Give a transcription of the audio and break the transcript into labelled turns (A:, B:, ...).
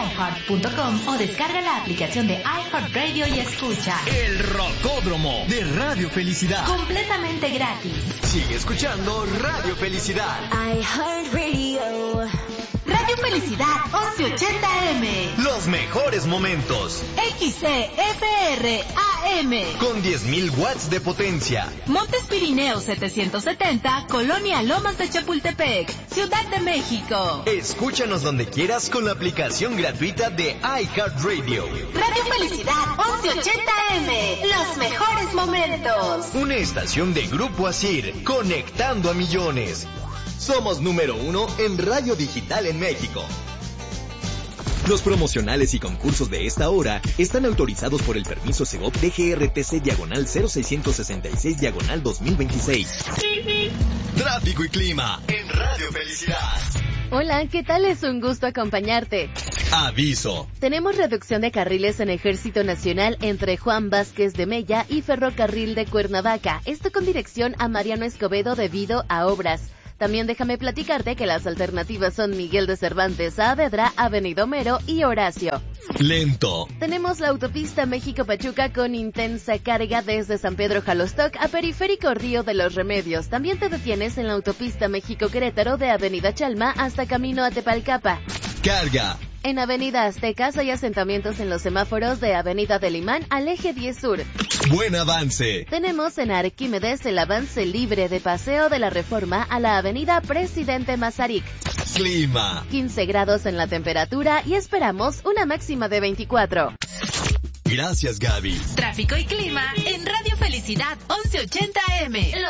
A: iHeart.com o descarga la aplicación de iHeartRadio y escucha
B: El Rocódromo de Radio Felicidad.
A: completamente gratis.
C: Sigue escuchando Radio Felicidad.
D: iHeartRadio.
A: Radio Felicidad 1180M.
C: Los mejores momentos.
A: XCFR AM.
C: Con 10.000 watts de potencia.
A: Montes Pirineos 770, Colonia Lomas de Chapultepec, Ciudad de México.
C: Escúchanos donde quieras con la aplicación gratuita de iHeartRadio.
A: Radio Felicidad 1180M. Los mejores momentos.
C: Una estación de Grupo Asir, conectando a millones. Somos número 1 en radio digital en México.
E: Los promocionales y concursos de esta hora están autorizados por el permiso Segov DGRTC/0666/2026.
C: Tráfico y clima en Radio Felicidad.
F: Hola, ¿qué tal? Es un gusto acompañarte.
C: Aviso.
F: Tenemos reducción de carriles en Ejército Nacional entre Juan Vázquez de Mella y Ferrocarril de Cuernavaca. Esto con dirección a Mariano Escobedo debido a obras. También déjame platicarte que las alternativas son Miguel de Cervantes, Saavedra, Avenida Homero y Horacio.
C: Lento.
F: Tenemos la autopista México-Pachuca con intensa carga desde San Pedro Jalostoc a Periférico Río de los Remedios. También te detienes en la autopista México-Querétaro de Avenida Chalma hasta camino a Tepalcapa.
C: Carga.
F: En Avenida Aztecas hay asentamientos en los semáforos de Avenida del Imán al eje 10 Sur.
C: Buen avance.
F: Tenemos en Arquímedes el avance libre de Paseo de la Reforma a la Avenida Presidente Mazarik.
C: Clima.
F: 15 grados en la temperatura y esperamos una máxima de 24.
C: Gracias, Gaby.
A: Tráfico y clima en Radio Felicidad 1180M.